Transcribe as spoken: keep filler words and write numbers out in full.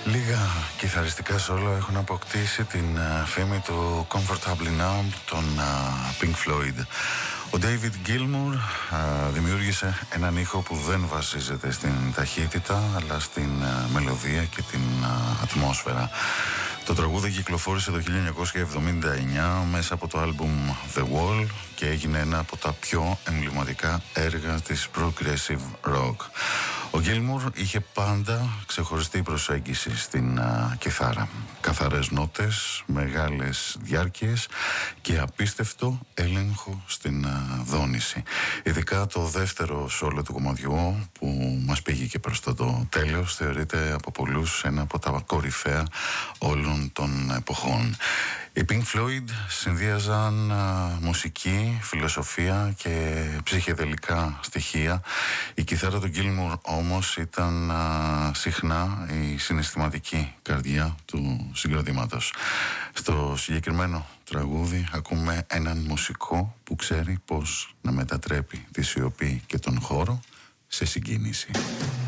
Λίγα κιθαριστικά σόλο έχουν αποκτήσει την uh, φήμη του Comfortably Numb των uh, Pink Floyd. Ο David Gilmour uh, δημιούργησε έναν ήχο που δεν βασίζεται στην ταχύτητα αλλά στην uh, μελωδία και την uh, ατμόσφαιρα. Το τραγούδι κυκλοφόρησε το χίλια εννιακόσια εβδομήντα εννιά μέσα από το άλμπουμ The Wall και έγινε ένα από τα πιο εμβληματικά έργα της Progressive Rock. Ο Gilmour είχε πάντα ξεχωριστή προσέγγιση στην uh, κιθάρα. Καθαρές νότες, μεγάλες διάρκειες και απίστευτο έλεγχο στην uh, δόνηση. Ειδικά το δεύτερο σόλο του κομματιού που μας πήγε και προς το, το τέλος θεωρείται από πολλούς ένα από τα κορυφαία όλων των εποχών. Οι Pink Floyd συνδύαζαν α, μουσική, φιλοσοφία και ψυχεδελικά στοιχεία. Η κιθάρα του Gilmour όμως ήταν α, συχνά η συναισθηματική καρδιά του συγκροτήματος. Στο συγκεκριμένο τραγούδι ακούμε έναν μουσικό που ξέρει πώς να μετατρέπει τη σιωπή και τον χώρο σε συγκίνηση.